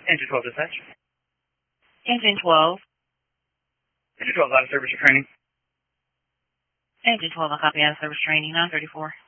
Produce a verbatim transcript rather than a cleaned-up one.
Engine twelve dispatch. Engine twelve. Engine twelve out of service or training. Engine twelve, I copy out of service training, nine thirty-four.